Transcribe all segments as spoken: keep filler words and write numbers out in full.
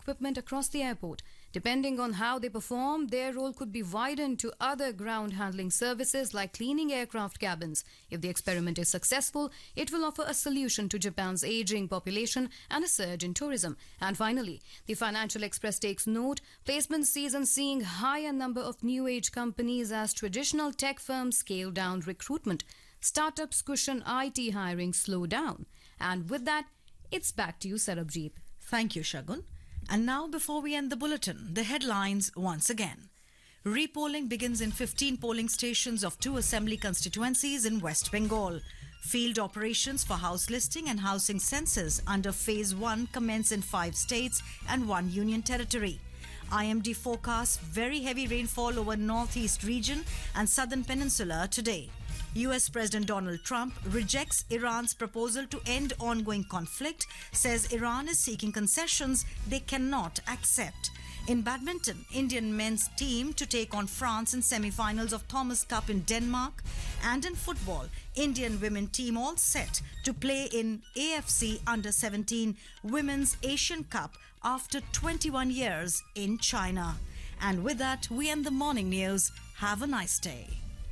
equipment across the airport. Depending on how they perform, their role could be widened to other ground handling services like cleaning aircraft cabins. If the experiment is successful, it will offer a solution to Japan's aging population and a surge in tourism. And finally, the Financial Express takes note, placement season seeing higher number of new age companies as traditional tech firms scale down recruitment. Startups cushion I T hiring slow down. And with that, it's back to you, Sarabjeet. Thank you, Shagun. And now, before we end the bulletin, the headlines once again. Repolling begins in fifteen polling stations of two assembly constituencies in West Bengal. Field operations for house listing and housing census under Phase one commence in five states and one union territory. I M D forecasts very heavy rainfall over northeast region and southern peninsula today. U S President Donald Trump rejects Iran's proposal to end ongoing conflict, says Iran is seeking concessions they cannot accept. In badminton, Indian men's team to take on France in semi-finals of Thomas Cup in Denmark. And in football, Indian women team all set to play in A F C Under seventeen Women's Asian Cup after twenty-one years in China. And with that, we end the morning news. Have a nice day.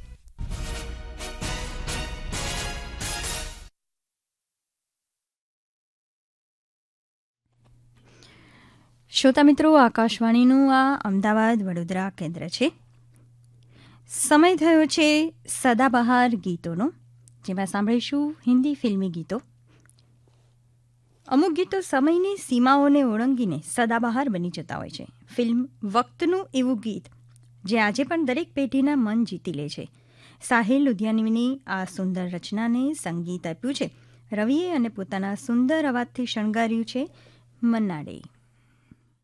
શ્રોતા મિત્રો, આકાશવાણીનું આ અમદાવાદ વડોદરા કેન્દ્ર છે. સમય થયો છે સદાબહાર ગીતોનો, જેમાં સાંભળીશું હિન્દી ફિલ્મી ગીતો. અમુક ગીતો સમયની સીમાઓને ઓળંગીને સદાબહાર બની જતા હોય છે. ફિલ્મ વક્તનું એવું ગીત જે આજે પણ દરેક પેઢીના મન જીતી લે છે. સાહિલ લુધિયાનીની આ સુંદર રચનાને સંગીત આપ્યું છે રવિએ અને પોતાના સુંદર અવાજથી શણગાર્યું છે મન્ના ડે.